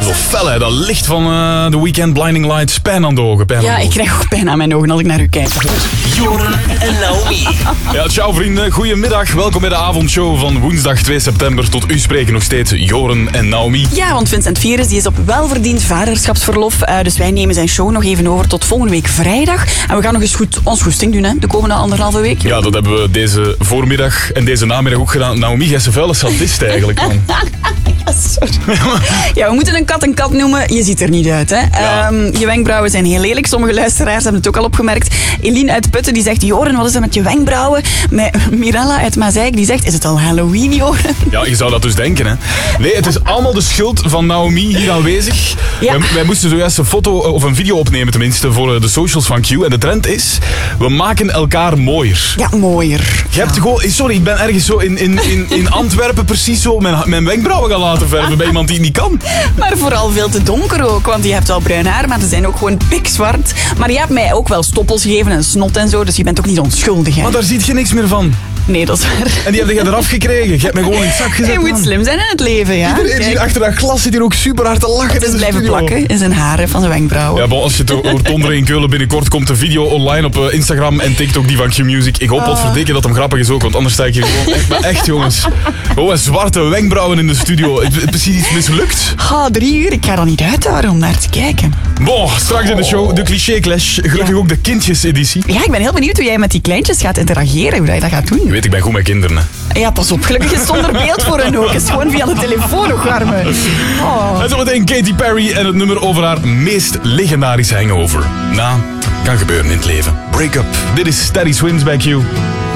Zo fel, hè. Dat licht van The Weeknd, Blinding Lights, pijn aan de ogen. Ik krijg ook pijn aan mijn ogen als ik naar u kijk. Joren en Naomi. Ja, ciao vrienden. Goedemiddag. Welkom bij de avondshow van woensdag 2 september. Tot u spreken nog steeds Joren en Naomi. Ja, want Vincent Vieres die is op welverdiend vaderschapsverlof. Dus wij nemen zijn show nog even over tot volgende week vrijdag. En we gaan nog eens goed ons goesting doen, hè, de komende 1,5 week. Ja, dat hebben we deze voormiddag en deze namiddag ook gedaan. Naomi, jij is een vuile sadist eigenlijk, man. Sorry. Ja, we moeten een kat een kat noemen. Je ziet er niet uit, hè. Ja. Je wenkbrauwen zijn heel lelijk. Sommige luisteraars hebben het ook al opgemerkt. Eline uit Putten die zegt, Joren, wat is er met je wenkbrauwen? Mirella uit Mazeik die zegt, is het al Halloween, Joren? Ja, je zou dat dus denken, hè. Nee, het is allemaal de schuld van Naomi hier aanwezig. Ja. Wij moesten zojuist een foto of een video opnemen, tenminste, voor de socials van Q. En de trend is, we maken elkaar mooier. Ja, mooier. Je hebt gewoon... Sorry, ik ben ergens zo in Antwerpen precies zo mijn wenkbrauwen gaan laten verven bij iemand die het niet kan. Maar vooral veel te donker ook, want je hebt wel bruin haar, maar ze zijn ook gewoon pikzwart. Maar je hebt mij ook wel stoppels gegeven en snot en zo, dus je bent ook niet onschuldig, hè? Maar daar ziet je niks meer van. Nee, dat is waar. En die heb je eraf gekregen. Je hebt me gewoon in het zak gezet. Je moet man. slim zijn in het leven, ja. Iedereen hier achter dat glas zit hier ook super hard te lachen. Het is blijven plakken in zijn haren van zijn wenkbrauwen. Ja, bon, als je het hoort donderen in Keulen, binnenkort komt de video online op Instagram en TikTok, die van Q-Music. Ik hoop wat verdikken dat hem grappig is ook, want anders sta ik hier gewoon echt, maar echt jongens. Gewoon zwarte wenkbrauwen in de studio. Precies iets mislukt. 3 uur, ik ga er niet uithouden om naar te kijken. Bon, straks in de show de cliché clash. Gelukkig ook de kindjeseditie. Ja, ik ben heel benieuwd hoe jij met die kleintjes gaat interageren, hoe je dat gaat doen. Je weet, ik ben goed met kinderen. Hè. Ja, pas op, gelukkig is zonder beeld voor hen ook. Het is gewoon via de telefoon nog warmen. Oh. En zometeen Katy Perry en het nummer over haar meest legendarische hangover. Kan gebeuren in het leven. Break up. Dit is Steady Swims bij Q.